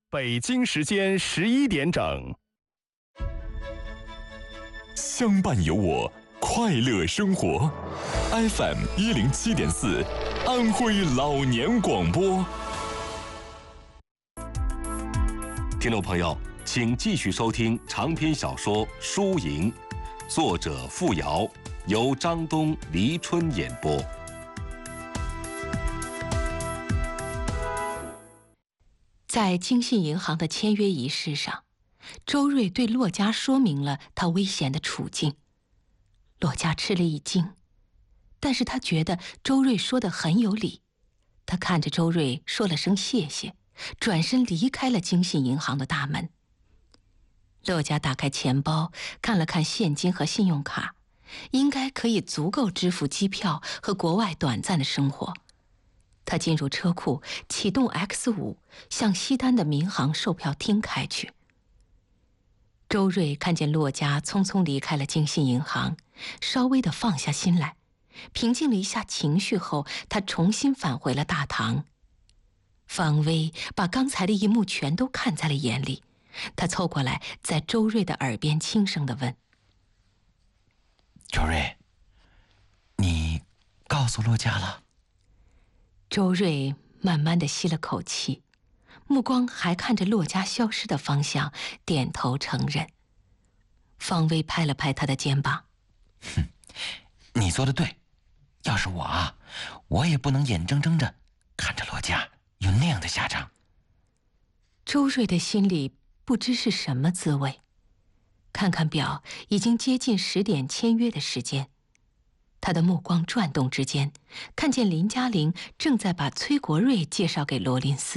北京时间11点整。 相伴有我，快乐生活。FM 107.4，安徽老年广播。 听众朋友，请继续收听长篇小说《输赢》，作者付瑶，由张东、黎春演播。 在京信银行的签约仪式上，周瑞对骆家说明了他危险的处境。骆家吃了一惊，但是他觉得周瑞说的很有理。他看着周瑞说了声谢谢，转身离开了京信银行的大门。骆家打开钱包，看了看现金和信用卡，应该可以足够支付机票和国外短暂的生活。他进入车库，启动 X5， 向西单的民航售票厅开去。周瑞看见骆家匆匆离开了京信银行，稍微的放下心来，平静了一下情绪后，他重新返回了大堂。方薇把刚才的一幕全都看在了眼里，他凑过来，在周瑞的耳边轻声地问：“ 周瑞，你告诉骆家了？” 周瑞慢慢地吸了口气，目光还看着骆家消失的方向，点头承认。方薇拍了拍他的肩膀：“ 你说的对，要是我啊，我也不能眼睁睁着看着骆家有那样的下场。” 周瑞的心里不知是什么滋味。看看表，已经接近10点签约的时间。他的目光转动之间，看见林嘉玲正在把崔国瑞介绍给罗林斯。